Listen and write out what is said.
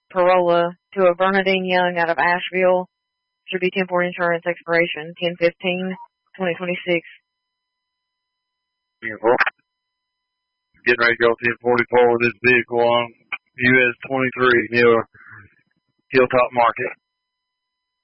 Corolla to a Bernadine Young out of Asheville. Should be temporary insurance expiration 10/15/2026. Beautiful. Getting ready to go 1044 with this vehicle on US 23 near Hilltop Market.